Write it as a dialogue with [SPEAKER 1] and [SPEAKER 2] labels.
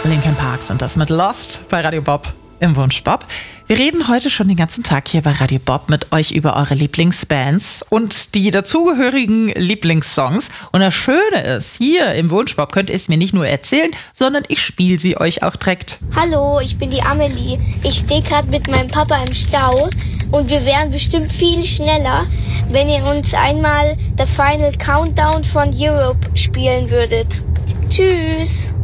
[SPEAKER 1] Linkin Park sind das mit Lost bei Radio Bob im Wunschbob. Wir reden heute schon den ganzen Tag hier bei Radio Bob mit euch über eure Lieblingsbands und die dazugehörigen Lieblingssongs. Und das Schöne ist, hier im Wunschbob könnt ihr es mir nicht nur erzählen, sondern ich spiele sie euch auch direkt.
[SPEAKER 2] Hallo, ich bin die Amelie. Ich stehe gerade mit meinem Papa im Stau und wir wären bestimmt viel schneller, wenn ihr uns einmal The Final Countdown von Europe spielen würdet. Tschüss!